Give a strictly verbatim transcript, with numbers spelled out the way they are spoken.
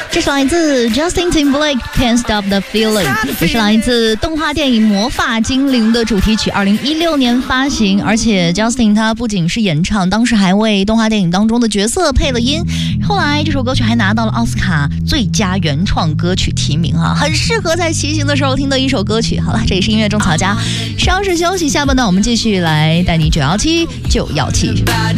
这是来自 Justin Timberlake Can't Stop the Feeling， 这是来自动画电影《魔法精灵》的主题曲，二零一六年发行。而且 Justin 他不仅是演唱，当时还为动画电影当中的角色配了音。后来这首歌曲还拿到了奥斯卡最佳原创歌曲提名啊，很适合在骑行的时候听的一首歌曲。好了，这里是音乐种草家，稍事休息，下半段我们继续来带你九幺七九幺七。